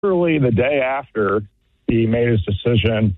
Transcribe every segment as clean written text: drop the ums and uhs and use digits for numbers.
literally the day after he made his decision,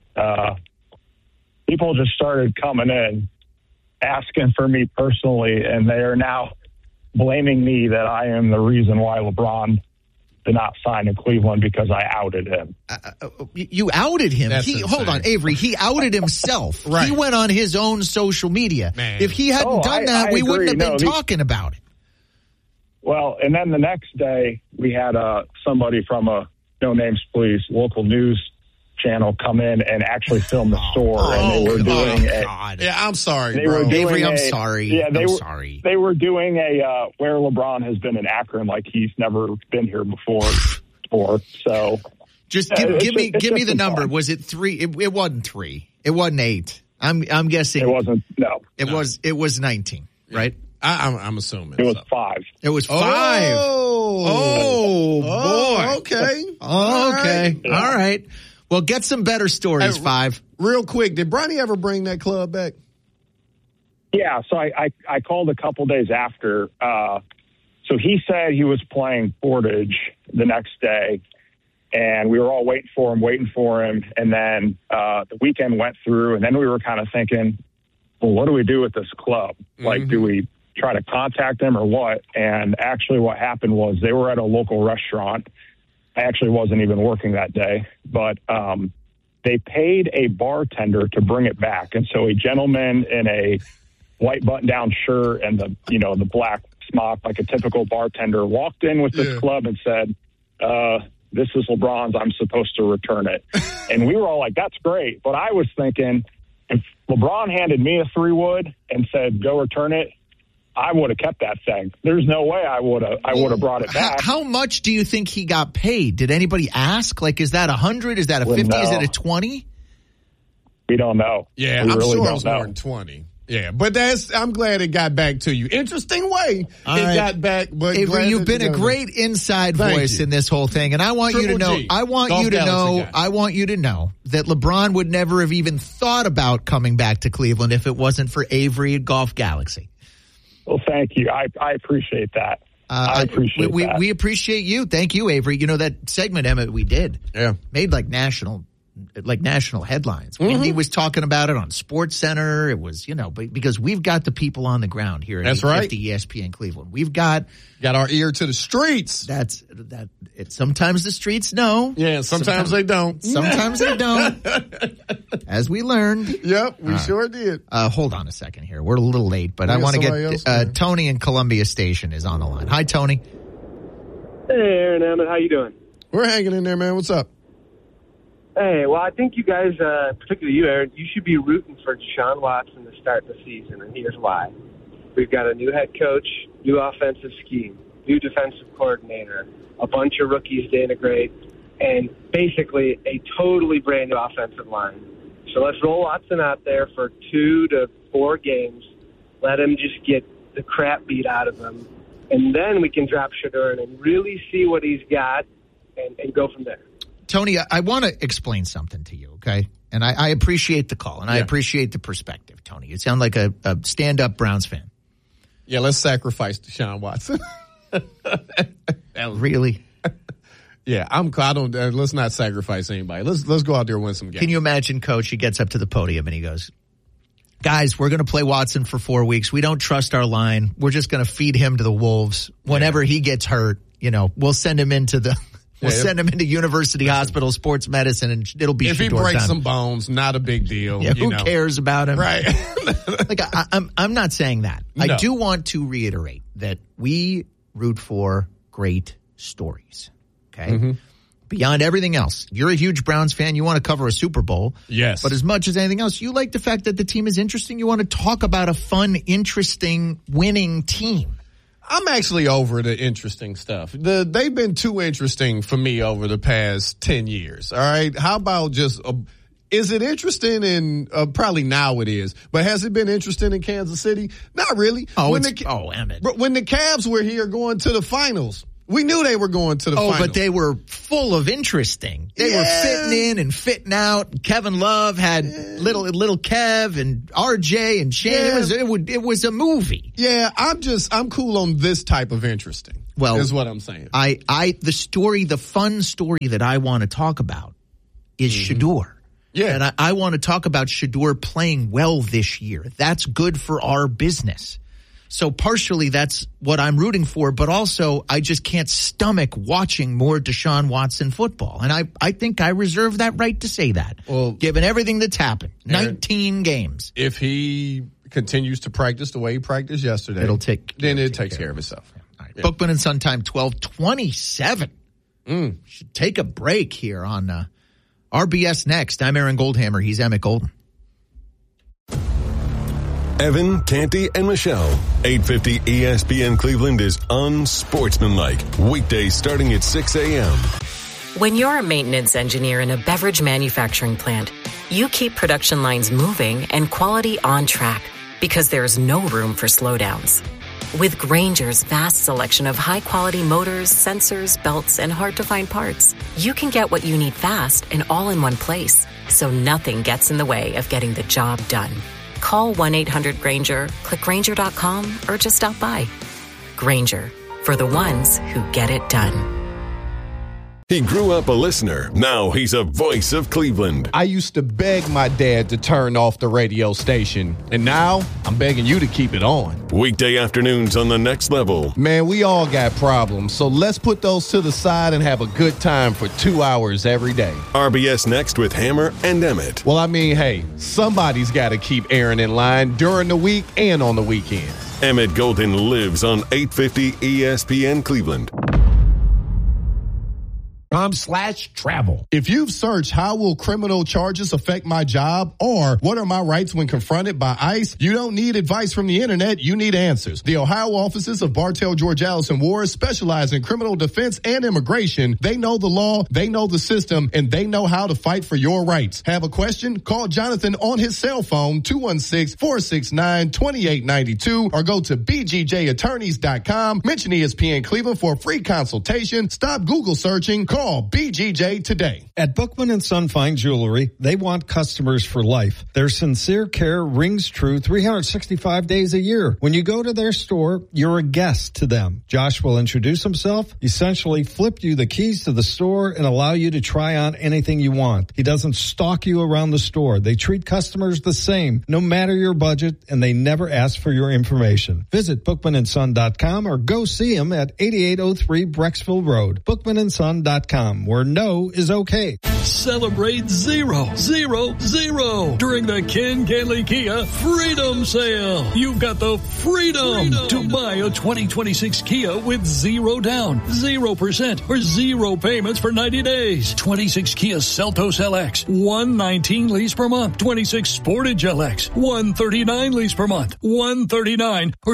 people just started coming in, asking for me personally, and they are now blaming me that I am the reason why LeBron did not sign in Cleveland because I outed him. You outed him? Hold on, Avery. He outed himself. Right. He went on his own social media. Man. If he hadn't done that, we wouldn't have been talking about it. Well, and then the next day, we had somebody from a No Names Please local news channel come in and actually film the store, and they were doing Yeah, I'm sorry, Avery, I'm sorry. Yeah, sorry. They were doing where LeBron has been in Akron like he's never been here before. So just give me the number. Was it 3? It wasn't 3. It wasn't 8. I'm guessing it wasn't. No, it was 19. Right. I'm assuming it was 5. It was 5. Oh boy. Okay. Okay. All right. Well, get some better stories, 5. Real quick, did Bronny ever bring that club back? Yeah, so I called a couple days after. So he said he was playing Portage the next day, and we were all waiting for him. And then the weekend went through, and then we were kind of thinking, well, what do we do with this club? Mm-hmm. Like, do we try to contact them or what? And actually what happened was they were at a local restaurant. I actually wasn't even working that day, but they paid a bartender to bring it back. And so a gentleman in a white button-down shirt and the black smock, like a typical bartender, walked in with this club and said, this is LeBron's, I'm supposed to return it. And we were all like, that's great. But I was thinking, if LeBron handed me a 3-wood and said, go return it, I would have kept that thing. There's no way I would have brought it back. How much do you think he got paid? Did anybody ask? Like, is that 100? Is that a 50? Is it a 20? We don't know. Yeah, I'm sure it was more than 20. Yeah, but I'm glad it got back to you. Interesting way got back. But Avery, you've been a great inside voice in this whole thing, and I want you to know. I want you to know that LeBron would never have even thought about coming back to Cleveland if it wasn't for Avery at Golf Galaxy. Well, thank you. I appreciate that. I appreciate that. We appreciate you. Thank you, Avery. You know, that segment, Emmett, we did made like national headlines. Mm-hmm. He was talking about it on SportsCenter. It was, because we've got the people on the ground here at 850 ESPN Cleveland. We've got our ear to the streets. Sometimes the streets know. Yeah, sometimes they don't. Sometimes they don't. As we learned. Yep, we sure did. Hold on a second here. We're a little late, but I want to get Tony in Columbia Station is on the line. Hi, Tony. Hey, Aaron, Emmett, how you doing? We're hanging in there, man. What's up? Hey, well, I think you guys, particularly you, Aaron, you should be rooting for Deshaun Watson to start the season, and here's why. We've got a new head coach, new offensive scheme, new defensive coordinator, a bunch of rookies to integrate, and basically a totally brand new offensive line. So let's roll Watson out there for 2 to 4 games, let him just get the crap beat out of him, and then we can drop Shedeur and really see what he's got and go from there. Tony, I want to explain something to you, okay? And I appreciate the call, and I appreciate the perspective, Tony. You sound like a stand-up Browns fan. Yeah, let's sacrifice Deshaun Watson. Really? Yeah, let's not sacrifice anybody. Let's go out there and win some games. Can you imagine, Coach, he gets up to the podium and he goes, guys, we're going to play Watson for 4 weeks. We don't trust our line. We're just going to feed him to the wolves. Whenever he gets hurt, we'll send him into the... We'll send him into University Hospital Sports Medicine, and it'll be. If he breaks some bones, not a big deal. Yeah, who cares about him? Right. I'm not saying that. No. I do want to reiterate that we root for great stories. Okay. Mm-hmm. Beyond everything else, you're a huge Browns fan. You want to cover a Super Bowl. Yes. But as much as anything else, you like the fact that the team is interesting. You want to talk about a fun, interesting, winning team. I'm actually over the interesting stuff. They've been too interesting for me over the past 10 years. All right. How about just, is it interesting in, probably now it is, but has it been interesting in Kansas City? Not really. Emmett. When the Cavs were here going to the finals, We knew they were going to the final. But they were full of interesting. They were fitting in and fitting out. Kevin Love had little Kev and RJ and Shane. Yeah. It was a movie. Yeah, I'm cool on this type of interesting. Well, is what I'm saying. The fun story that I want to talk about is Shedeur. Yeah. And I want to talk about Shedeur playing well this year. That's good for our business. So partially that's what I'm rooting for, but also I just can't stomach watching more Deshaun Watson football. And I think I reserve that right to say that, given everything that's happened. 19 games. If he continues to practice the way he practiced yesterday, it takes care of itself. All right. Yeah. Bookman and Son time 12:27. Should take a break here on RBS next. I'm Aaron Goldhammer. He's Emmett Golden. Evan, Canty, and Michelle. 850 ESPN Cleveland is unsportsmanlike. Weekdays starting at 6 a.m. When you're a maintenance engineer in a beverage manufacturing plant, you keep production lines moving and quality on track because there's no room for slowdowns. With Grainger's vast selection of high-quality motors, sensors, belts, and hard-to-find parts, you can get what you need fast and all in one place, so nothing gets in the way of getting the job done. Call 1-800-GRAINGER, click Grainger.com, or just stop by. Grainger, for the ones who get it done. He grew up a listener. Now he's a voice of Cleveland. I used to beg my dad to turn off the radio station, and now I'm begging you to keep it on. Weekday afternoons on The Next Level. Man, we all got problems, so let's put those to the side and have a good time for 2 hours every day. RBS Next with Hammer and Emmett. Well, I mean, hey, somebody's got to keep Aaron in line during the week and on the weekends. Emmett Golden lives on 850 ESPN Cleveland. .com/travel. If you've searched how will criminal charges affect my job or what are my rights when confronted by ICE, you don't need advice from the internet, you need answers. The Ohio offices of Bartell, George Allison Ward specialize in criminal defense and immigration. They know the law, they know the system, and they know how to fight for your rights. Have a question? Call Jonathan on his cell phone, 216-469-2892, or go to bgjattorneys.com. Mention ESPN Cleveland for a free consultation. Stop Google searching. Call BGJ today. At Bookman & Son Fine Jewelry, they want customers for life. Their sincere care rings true 365 days a year. When you go to their store, you're a guest to them. Josh will introduce himself, essentially flip you the keys to the store, and allow you to try on anything you want. He doesn't stalk you around the store. They treat customers the same, no matter your budget, and they never ask for your information. Visit BookmanandSon.com or go see him at 8803 Brecksville Road. BookmanandSon.com, where no is okay. Celebrate 0, 0, 0 during the Ken Ganley Kia Freedom Sale. You've got the freedom to buy a 2026 Kia with 0 down, 0% or 0 payments for 90 days. 26 Kia Seltos LX, $119 lease per month. 26 Sportage LX, $139 lease per month. $139 or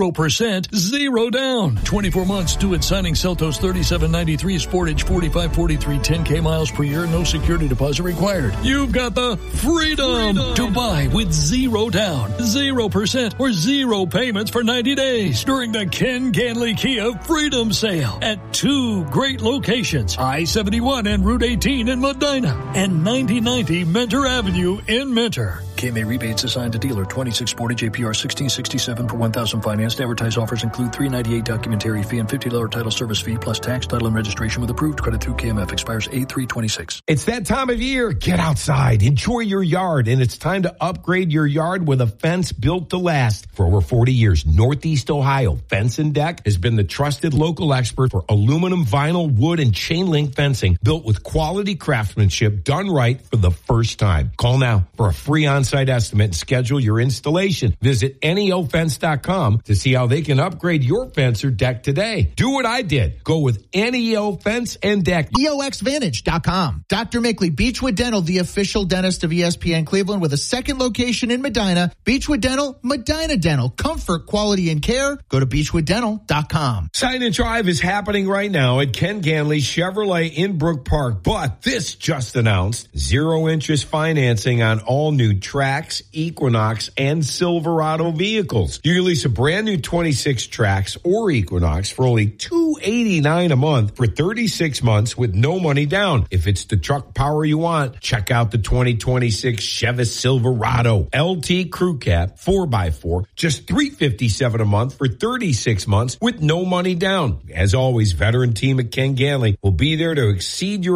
0%, 0 down. 24 months due at signing. Seltos $37.93, Sportage $45.43, 10K miles per year, no security deposit required. You've got the freedom to buy with 0 down, 0% or 0 payments for 90 days during the Ken Ganley Kia Freedom Sale at 2 great locations, I-71 and Route 18 in Medina and 9090 Mentor Avenue in Mentor. KMA rebates assigned to dealer. 26 Sportage APR $1667 per 1,000 financed. Advertised offers include $398 documentary fee and $50 title service fee plus tax, title, and registration with approved credit through KMF. Expires 8/3/26. It's that time of year. Get outside. Enjoy your yard. And it's time to upgrade your yard with a fence built to last. For over 40 years, Northeast Ohio Fence and Deck has been the trusted local expert for aluminum, vinyl, wood, and chain link fencing built with quality craftsmanship done right for the first time. Call now for a free on-site estimate and schedule your installation. Visit NEOFence.com to see how they can upgrade your fence or deck today. Do what I did. Go with NEO Fence and Deck. EOXVantage.com. Dr. Mickley, Beechwood Dental, the official dentist of ESPN Cleveland with a second location in Medina. Beechwood Dental, Medina Dental. Comfort, quality, and care. Go to BeechwoodDental.com. Sign and Drive is happening right now at Ken Ganley Chevrolet in Brook Park. But this just announced 0 interest financing on all new trucks. Trax, Equinox, and Silverado vehicles. You can lease a brand new 26 Trax or Equinox for only $289 a month for 36 months with no money down. If it's the truck power you want, check out the 2026 Chevy Silverado LT Crew Cab 4x4, just $357 a month for 36 months with no money down. As always, veteran team at Ken Ganley will be there to exceed your